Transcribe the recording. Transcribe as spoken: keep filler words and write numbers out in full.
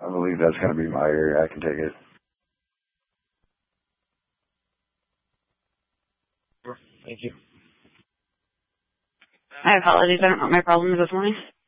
I believe that's going to be my area. I can take it. Thank you. My apologies. I don't know what my problem is this morning.